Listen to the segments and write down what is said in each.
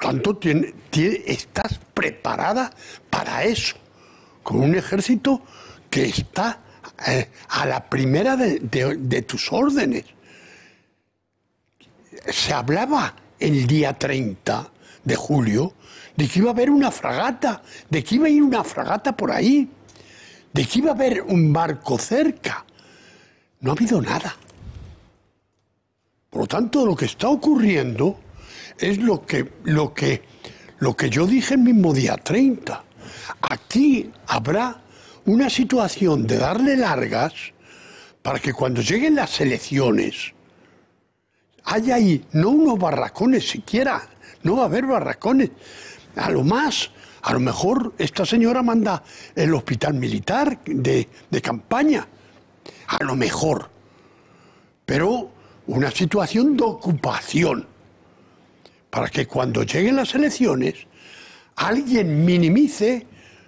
tanto, estás preparada para eso, con un ejército que está a la primera de tus órdenes. Se hablaba el día 30 de julio de que iba a haber una fragata, de que iba a ir una fragata por ahí, de que iba a haber un barco cerca. No ha habido nada. Por lo tanto, lo que está ocurriendo es lo que yo dije el mismo día 30. Aquí habrá una situación de darle largas para que cuando lleguen las elecciones haya ahí no unos barracones siquiera, no va a haber barracones. A lo mejor esta señora manda el hospital militar de campaña, a lo mejor, pero una situación de ocupación, para que cuando lleguen las elecciones alguien minimice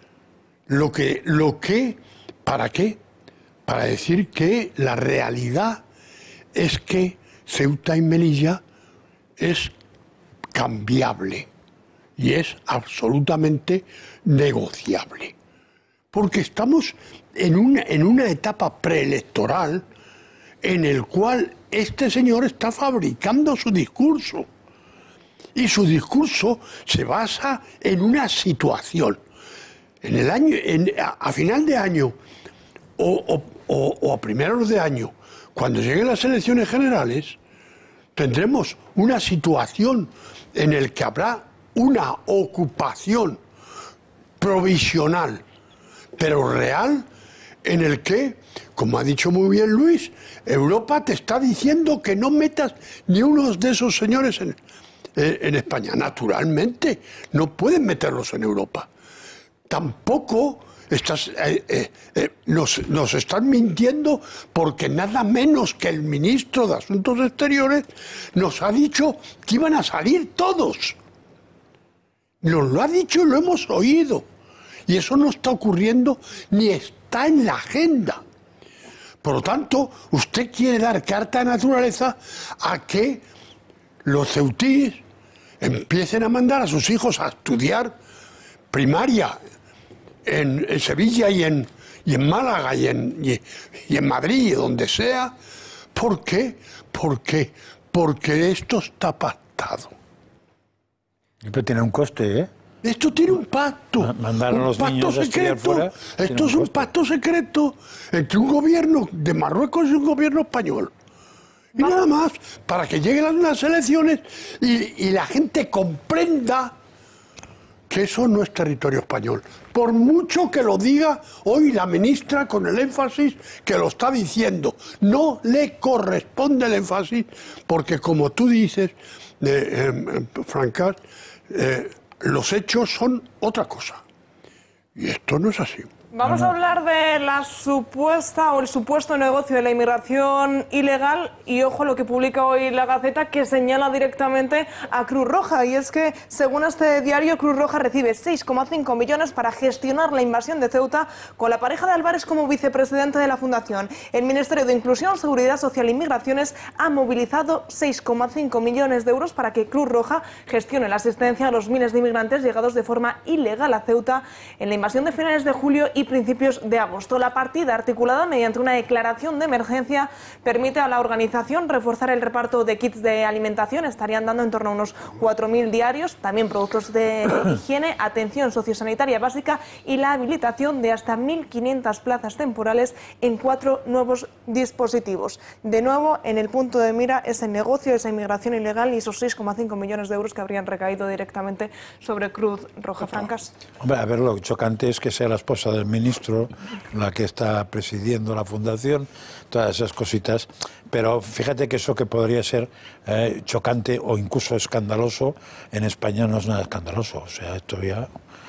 ¿para qué? Para decir que la realidad es que Ceuta y Melilla es cambiable y es absolutamente negociable. Porque estamos en una etapa preelectoral en el cual este señor está fabricando su discurso. Y su discurso se basa en una situación. A final de año o a primeros de año, cuando lleguen las elecciones generales, tendremos una situación en la que habrá una ocupación provisional, pero real, en el que, como ha dicho muy bien Luis, Europa te está diciendo que no metas ni uno de esos señores en España. Naturalmente, no pueden meterlos en Europa. Tampoco nos están mintiendo, porque nada menos que el ministro de Asuntos Exteriores nos ha dicho que iban a salir todos. Nos lo ha dicho y lo hemos oído. Y eso no está ocurriendo ni está en la agenda. Por lo tanto, usted quiere dar carta de naturaleza a que los ceutíes empiecen a mandar a sus hijos a estudiar primaria en Sevilla y en Málaga y en Madrid y donde sea. ¿Por qué? Porque esto está pactado. Pero tiene un coste, ¿eh? Esto tiene un pacto. Mandar a los niños a estudiar fuera. Esto es un pacto secreto entre un gobierno de Marruecos y un gobierno español. Y nada más, para que lleguen las elecciones y la gente comprenda que eso no es territorio español. Por mucho que lo diga hoy la ministra con el énfasis que lo está diciendo, no le corresponde el énfasis, porque como tú dices, Francas, los hechos son otra cosa. Y esto no es así. Vamos a hablar de la supuesta o el supuesto negocio de la inmigración ilegal y ojo a lo que publica hoy la Gaceta, que señala directamente a Cruz Roja, y es que según este diario Cruz Roja recibe 6,5 millones para gestionar la invasión de Ceuta con la pareja de Álvarez como vicepresidente de la fundación. El Ministerio de Inclusión, Seguridad Social e Inmigraciones ha movilizado 6,5 millones de euros para que Cruz Roja gestione la asistencia a los miles de inmigrantes llegados de forma ilegal a Ceuta en la invasión de finales de julio y principios de agosto. La partida, articulada mediante una declaración de emergencia, permite a la organización reforzar el reparto de kits de alimentación. Estarían dando en torno a unos 4.000 diarios, también productos de higiene, atención sociosanitaria básica y la habilitación de hasta 1.500 plazas temporales en 4 nuevos dispositivos. De nuevo, en el punto de mira ese negocio, esa inmigración ilegal y esos 6,5 millones de euros que habrían recaído directamente sobre Cruz Roja. Francas. Hombre, a ver, lo chocante es que sea la esposa del ministro la que está presidiendo la fundación, todas esas cositas, pero fíjate que eso que podría ser chocante o incluso escandaloso, en España no es nada escandaloso. O sea, esto ya...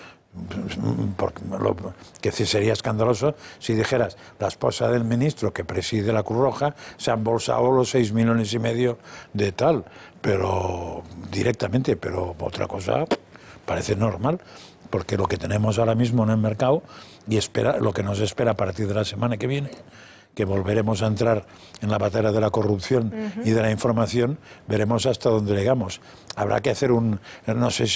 que sería escandaloso si dijeras la esposa del ministro que preside la Cruz Roja se ha embolsado los 6,5 millones de tal, pero directamente, pero otra cosa parece normal, porque lo que tenemos ahora mismo en el mercado y lo que nos espera a partir de la semana que viene, que volveremos a entrar en la batalla de la corrupción y de la información, veremos hasta dónde llegamos. Habrá que hacer no sé si